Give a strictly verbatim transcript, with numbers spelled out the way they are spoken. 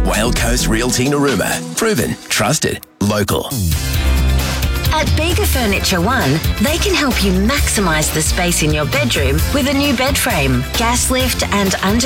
Whale Coast Realty Narooma. Proven, trusted, local. At Bega Furniture One, they can help you maximise the space in your bedroom with a new bed frame, gas lift and under